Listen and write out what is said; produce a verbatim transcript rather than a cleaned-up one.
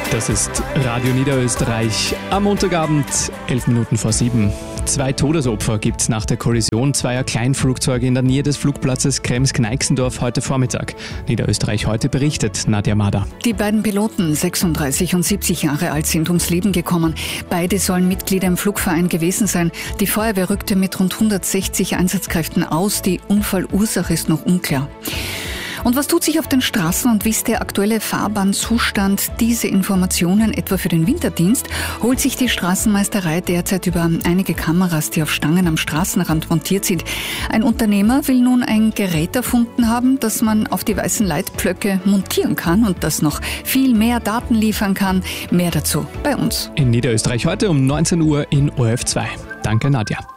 Das ist Radio Niederösterreich am Montagabend, elf Minuten vor sieben. Zwei Todesopfer gibt es nach der Kollision zweier Kleinflugzeuge in der Nähe des Flugplatzes Krems-Kneixendorf heute Vormittag. Niederösterreich heute berichtet Nadja Mader. Die beiden Piloten, sechsunddreißig und siebzig Jahre alt, sind ums Leben gekommen. Beide sollen Mitglieder im Flugverein gewesen sein. Die Feuerwehr rückte mit rund hundertsechzig Einsatzkräften aus. Die Unfallursache ist noch unklar. Und was tut sich auf den Straßen und wie ist der aktuelle Fahrbahnzustand? Diese Informationen etwa für den Winterdienst holt sich die Straßenmeisterei derzeit über einige Kameras, die auf Stangen am Straßenrand montiert sind. Ein Unternehmer will nun ein Gerät erfunden haben, das man auf die weißen Leitpflöcke montieren kann und das noch viel mehr Daten liefern kann. Mehr dazu bei uns. In Niederösterreich heute um neunzehn Uhr in O R F zwei. Danke, Nadja.